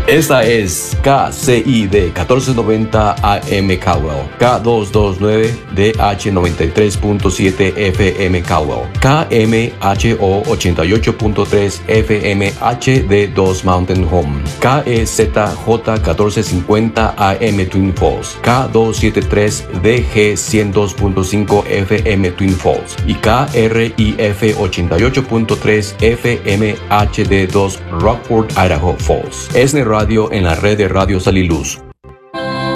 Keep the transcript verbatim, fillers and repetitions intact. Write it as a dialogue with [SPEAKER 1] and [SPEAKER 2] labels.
[SPEAKER 1] Esta es K C I D catorce noventa A M Caldwell, K doscientos veintinueve D H noventa y tres punto siete F M Caldwell, K M H O ochenta y ocho punto tres F M H D dos Mountain Home, K E Z J catorce cincuenta A M Twin Falls, K doscientos setenta y tres D G ciento dos punto cinco F M Twin Falls y K R I F ochenta y ocho punto tres F M H D dos Rockford, Idaho Falls. Es Radio en la red de Radio Sal y Luz.